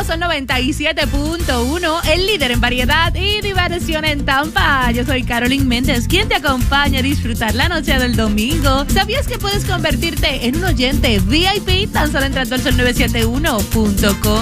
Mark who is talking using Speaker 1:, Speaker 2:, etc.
Speaker 1: Somos Sol 97.1, el líder en variedad y diversión en Tampa. Yo soy Carolyn Méndez, quien te acompaña a disfrutar la noche del domingo. ¿Sabías que puedes convertirte en un oyente VIP tan solo entrando al sol971.com?